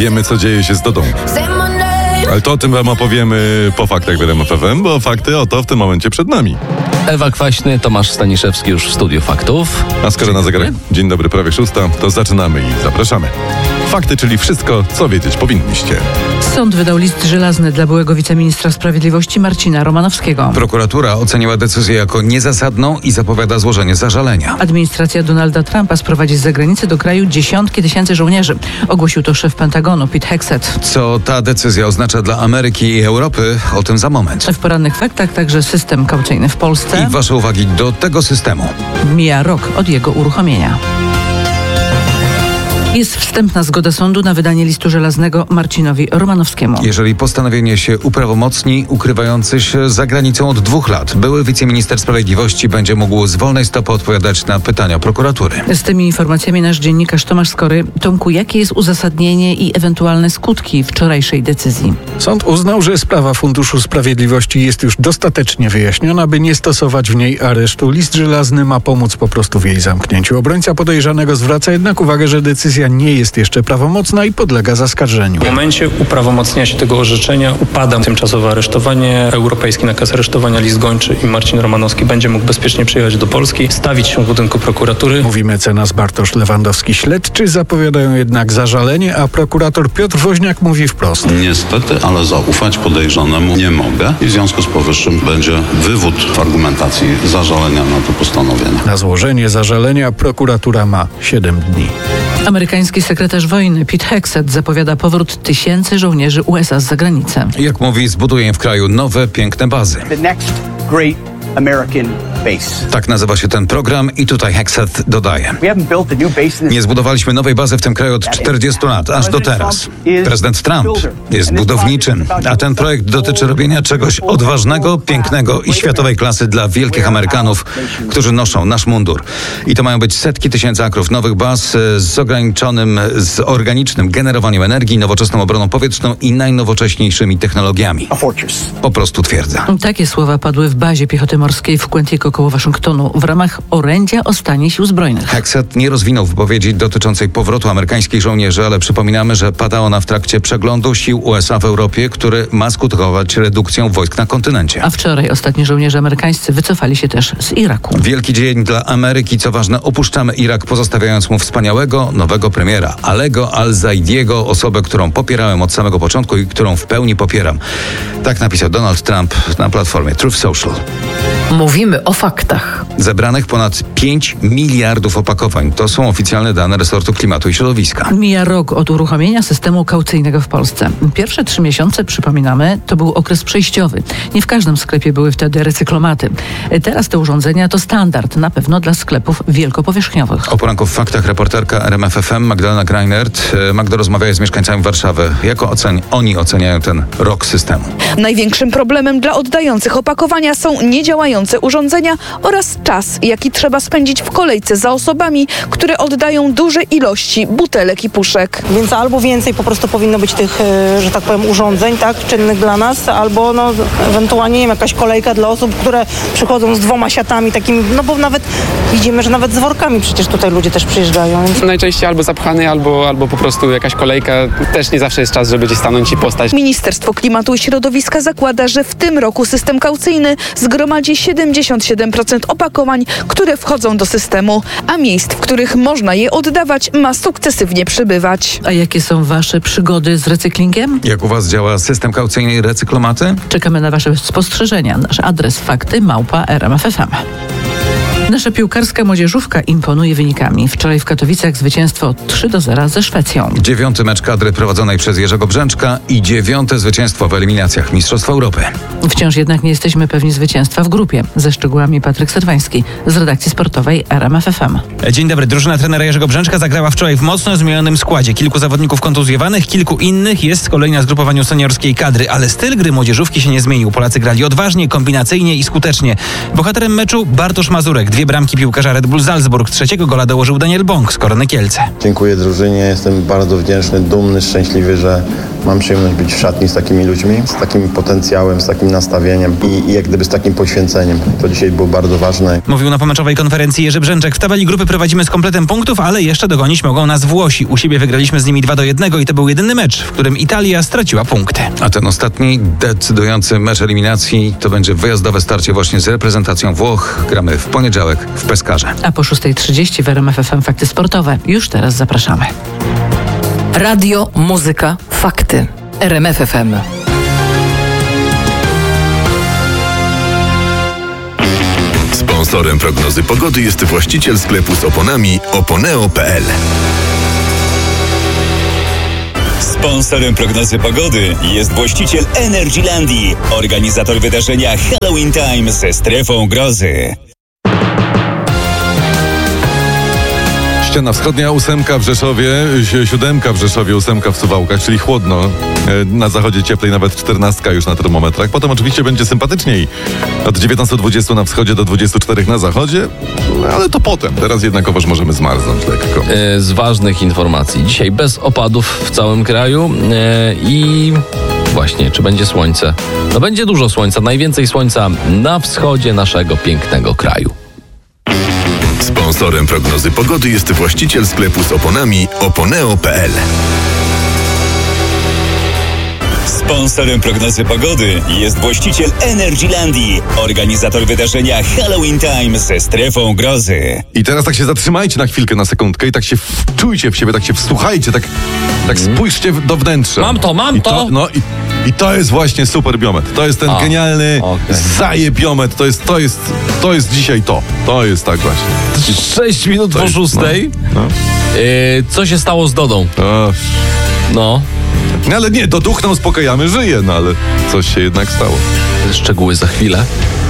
wiemy, co dzieje się z Dodą. Ale to o tym wam opowiemy po faktach w RMF FM, bo fakty oto w tym momencie przed nami. Ewa Kwaśny, Tomasz Staniszewski już w studiu faktów. A skoro na zegarek dzień dobry, prawie 6, to zaczynamy i zapraszamy. Fakty, czyli wszystko, co wiedzieć powinniście. Sąd wydał list żelazny dla byłego wiceministra sprawiedliwości Marcina Romanowskiego. Prokuratura oceniła decyzję jako niezasadną i zapowiada złożenie zażalenia. Administracja Donalda Trumpa sprowadzi z zagranicy do kraju dziesiątki tysięcy żołnierzy. Ogłosił to szef Pentagonu Pete Hegseth. Co ta decyzja oznacza dla Ameryki i Europy, o tym za moment. W porannych faktach także system kaucyjny w Polsce. I wasze uwagi do tego systemu. Mija rok od jego uruchomienia. Jest wstępna zgoda sądu na wydanie listu żelaznego Marcinowi Romanowskiemu. Jeżeli postanowienie się uprawomocni, ukrywający się za granicą od 2 lat, były wiceminister sprawiedliwości będzie mógł z wolnej stopy odpowiadać na pytania prokuratury. Z tymi informacjami nasz dziennikarz Tomasz Skory. Tomku, jakie jest uzasadnienie i ewentualne skutki wczorajszej decyzji? Sąd uznał, że sprawa Funduszu Sprawiedliwości jest już dostatecznie wyjaśniona, by nie stosować w niej aresztu. List żelazny ma pomóc po prostu w jej zamknięciu. Obrońca podejrzanego zwraca jednak uwagę, że decyzja nie jest jeszcze prawomocna i podlega zaskarżeniu. W momencie uprawomocnienia się tego orzeczenia upada tymczasowe aresztowanie, europejski nakaz aresztowania, list gończy i Marcin Romanowski będzie mógł bezpiecznie przyjechać do Polski, stawić się w budynku prokuratury. Mówi mecenas Bartosz Lewandowski. Śledczy zapowiadają jednak zażalenie, a prokurator Piotr Woźniak mówi wprost. Niestety, ale zaufać podejrzanemu nie mogę i w związku z powyższym będzie wywód w argumentacji zażalenia na to postanowienie. Na złożenie zażalenia prokuratura ma 7 dni. Amerykański sekretarz wojny Pete Hegseth zapowiada powrót tysięcy żołnierzy USA z zagranicy. Jak mówi, zbuduje w kraju nowe, piękne bazy. Tak nazywa się ten program i tutaj Hegseth dodaje. Nie zbudowaliśmy nowej bazy w tym kraju od 40 lat, aż do teraz. Prezydent Trump jest budowniczym, a ten projekt dotyczy robienia czegoś odważnego, pięknego i światowej klasy dla wielkich Amerykanów, którzy noszą nasz mundur. I to mają być setki tysięcy akrów nowych baz z organicznym generowaniem energii, nowoczesną obroną powietrzną i najnowocześniejszymi technologiami. Po prostu twierdza. Takie słowa padły w bazie piechoty morskiej w Quantico koło Waszyngtonu w ramach orędzia o stanie sił zbrojnych. Hegseth nie rozwinął wypowiedzi dotyczącej powrotu amerykańskich żołnierzy, ale przypominamy, że pada ona w trakcie przeglądu sił USA w Europie, który ma skutkować redukcją wojsk na kontynencie. A wczoraj ostatni żołnierze amerykańscy wycofali się też z Iraku. Wielki dzień dla Ameryki, co ważne, opuszczamy Irak, pozostawiając mu wspaniałego, nowego premiera, Alego Al-Zaidiego, osobę, którą popierałem od samego początku i którą w pełni popieram. Tak napisał Donald Trump na platformie Truth Social. Mówimy o faktach. Zebranych ponad 5 miliardów opakowań. To są oficjalne dane resortu klimatu i środowiska. Mija rok od uruchomienia systemu kaucyjnego w Polsce. Pierwsze 3 miesiące, przypominamy, to był okres przejściowy. Nie w każdym sklepie były wtedy recyklomaty. Teraz te urządzenia to standard, na pewno dla sklepów wielkopowierzchniowych. O poranku w faktach reporterka RMF FM Magdalena Greinert. Magda rozmawia z mieszkańcami Warszawy. Jak oni oceniają ten rok systemu? Największym problemem dla oddających opakowania są niedziałające urządzenia oraz czas, jaki trzeba spędzić w kolejce za osobami, które oddają duże ilości butelek i puszek. Więc albo więcej po prostu powinno być tych, że tak powiem, urządzeń, tak, czynnych dla nas, albo ewentualnie, nie wiem, jakaś kolejka dla osób, które przychodzą z 2 siatami takimi, bo nawet widzimy, że nawet z workami przecież tutaj ludzie też przyjeżdżają. Najczęściej albo zapchany, albo po prostu jakaś kolejka. Też nie zawsze jest czas, żeby gdzieś stanąć i postać. Ministerstwo Klimatu i Środowiska zakłada, że w tym roku system kaucyjny zgromadzi 77% opakowań, które wchodzą do systemu, a miejsc, w których można je oddawać, ma sukcesywnie przybywać. A jakie są wasze przygody z recyklingiem? Jak u was działa system kaucyjny i recyklomaty? Czekamy na wasze spostrzeżenia. Nasz adres fakty@rmf.fm. Nasza piłkarska młodzieżówka imponuje wynikami. Wczoraj w Katowicach zwycięstwo 3-0 ze Szwecją. 9. mecz kadry prowadzonej przez Jerzego Brzęczka i 9. zwycięstwo w eliminacjach Mistrzostw Europy. Wciąż jednak nie jesteśmy pewni zwycięstwa w grupie. Ze szczegółami Patryk Serwański z redakcji sportowej RMF FM. Dzień dobry. Drużyna trenera Jerzego Brzęczka zagrała wczoraj w mocno zmienionym składzie. Kilku zawodników kontuzjowanych, kilku innych jest z kolei na zgrupowaniu seniorskiej kadry, ale styl gry młodzieżówki się nie zmienił. Polacy grali odważnie, kombinacyjnie i skutecznie. Bohaterem meczu Bartosz Mazurek. 2 bramki piłkarza Red Bull Salzburg. 3. gola dołożył Daniel Bąk z Korony Kielce. Dziękuję drużynie, jestem bardzo wdzięczny, dumny, szczęśliwy, że mam przyjemność być w szatni z takimi ludźmi, z takim potencjałem, z takim nastawieniem i jak gdyby z takim poświęceniem. To dzisiaj było bardzo ważne. Mówił na pomeczowej konferencji Jerzy Brzęczek. W tabeli grupy prowadzimy z kompletem punktów, ale jeszcze dogonić mogą nas Włosi. U siebie wygraliśmy z nimi 2-1 i to był jedyny mecz, w którym Italia straciła punkty. A ten ostatni, decydujący mecz eliminacji to będzie wyjazdowe starcie właśnie z reprezentacją Włoch. Gramy w poniedziałek w Peskarze. A po 6:30 w RMF FM Fakty Sportowe. Już teraz zapraszamy. Radio, muzyka, fakty. RMF FM. Sponsorem prognozy pogody jest właściciel sklepu z oponami oponeo.pl. Sponsorem prognozy pogody jest właściciel Energylandii, organizator wydarzenia Halloween Time ze strefą grozy. Ściana wschodnia, 8 w Rzeszowie, 7 w Rzeszowie, 8 w Suwałkach, czyli chłodno. Na zachodzie cieplej, nawet 14 już na termometrach. Potem oczywiście będzie sympatyczniej. Od 19-20 na wschodzie do 24 na zachodzie, ale to potem. Teraz jednakowoż możemy zmarznąć lekko. Z ważnych informacji. Dzisiaj bez opadów w całym kraju i właśnie, czy będzie słońce? No będzie dużo słońca, najwięcej słońca na wschodzie naszego pięknego kraju. Sponsorem prognozy pogody jest właściciel sklepu z oponami oponeo.pl. Sponsorem prognozy pogody jest właściciel Energylandii, organizator wydarzenia Halloween Time ze strefą grozy. I teraz tak się zatrzymajcie na chwilkę, na sekundkę i tak się wczujcie w siebie, tak się wsłuchajcie, tak spójrzcie do wnętrza. Mam to. I to jest właśnie super biomet. To jest ten genialny zajebiomet. To jest dzisiaj to. To jest tak właśnie. 6 minut po 6. Co się stało z Dodą? No ale nie, do duch nam uspokajamy, żyje, no ale coś się jednak stało. Szczegóły za chwilę.